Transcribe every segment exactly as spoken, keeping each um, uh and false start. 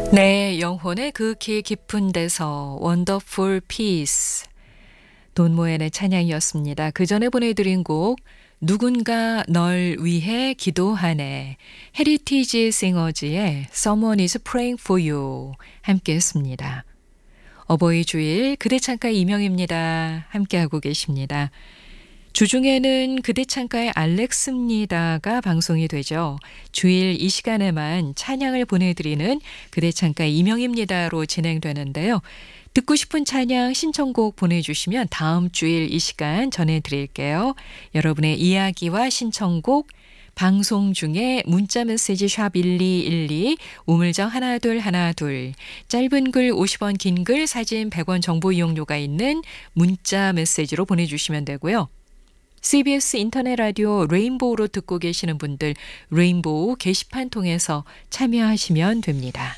네, 영혼의 그 키 깊은 데서 원더풀 피스 돈 모엔의 찬양이었습니다. 그 전에 보내드린 곡 누군가 널 위해 기도하네 헤리티지 싱어즈의 Someone is praying for you 함께 했습니다. 어버이 주일 그대 창가의 이명입니다. 함께하고 계십니다. 주중에는 그대 창가의 알렉스입니다가 방송이 되죠. 주일 이 시간에만 찬양을 보내드리는 그대 창가의 이명입니다로 진행되는데요. 듣고 싶은 찬양 신청곡 보내주시면 다음 주일 이 시간 전해드릴게요. 여러분의 이야기와 신청곡 방송 중에 문자메시지 샵 일이일이 우물정 하나둘 하나둘 짧은 글 오십 원 긴 글 사진 백 원 정보 이용료가 있는 문자 메시지로 보내주시면 되고요. 씨비에스 인터넷 라디오 레인보우로 듣고 계시는 분들 레인보우 게시판 통해서 참여하시면 됩니다.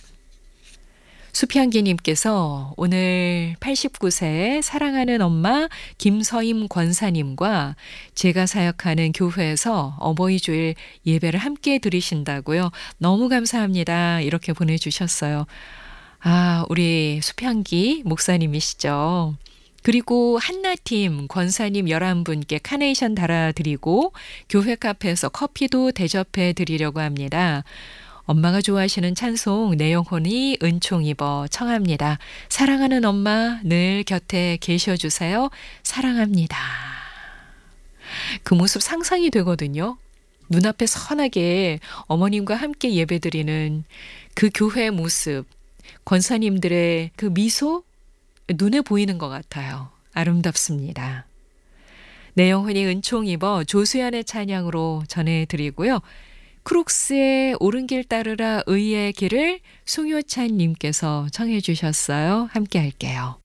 수평기님께서 오늘 팔십구 세 사랑하는 엄마 김서임 권사님과 제가 사역하는 교회에서 어버이 주일 예배를 함께 드리신다고요. 너무 감사합니다. 이렇게 보내주셨어요. 아, 우리 수평기 목사님이시죠. 그리고 한나팀 권사님 열한 분께 카네이션 달아드리고 교회 카페에서 커피도 대접해 드리려고 합니다. 엄마가 좋아하시는 찬송 내 영혼이 은총 입어 청합니다. 사랑하는 엄마 늘 곁에 계셔주세요. 사랑합니다. 그 모습 상상이 되거든요. 눈앞에 선하게 어머님과 함께 예배드리는 그 교회 모습, 권사님들의 그 미소 눈에 보이는 것 같아요. 아름답습니다. 내 영혼이 은총 입어 조수연의 찬양으로 전해드리고요. 크룩스의 오른 길 따르라 의의 길을 송효찬 님께서 청해 주셨어요. 함께 할게요.